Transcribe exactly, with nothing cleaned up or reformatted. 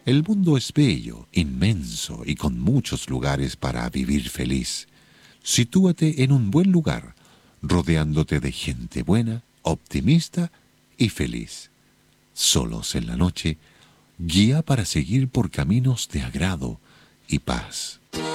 El mundo es bello, inmenso y con muchos lugares para vivir feliz. Sitúate en un buen lugar, rodeándote de gente buena, optimista y feliz. Solos en la noche, guía para seguir por caminos de agrado y paz.